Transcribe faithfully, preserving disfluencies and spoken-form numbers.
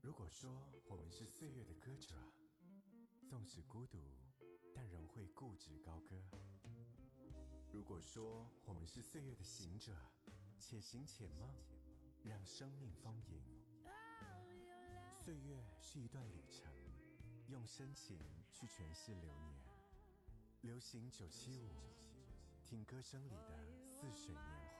如果说我们是岁月的歌者，纵使孤独，但仍会固执高歌；如果说我们是岁月的行者，且行且梦，让生命丰盈。岁月是一段旅程，用深情去诠释流年。流行九七五，听歌声里的似水年